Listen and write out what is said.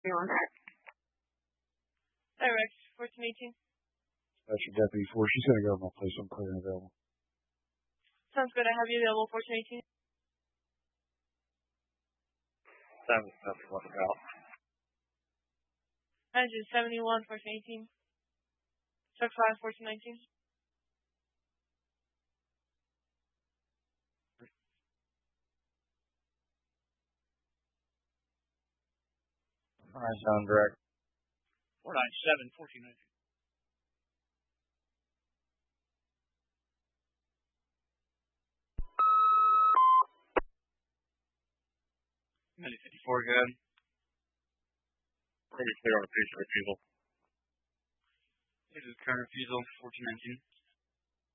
on that. Rex, 1418. That's your Deputy 4. She's going to go to my place. I'm clear and available. Sounds good. I have you available, 1418. 7 what about? 971, 1418. Truck 5, 1419. Alright, sound direct. 497, 1419. Minute 54, good. Pretty clear on the piece of refusal. This is current refusal, 1419.